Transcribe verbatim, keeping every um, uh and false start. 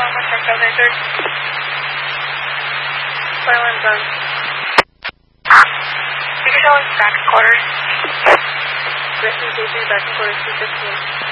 one check seven third. twenty-one done. You can tell us back in quarters. Rest in station, back in quarters, two fifteen.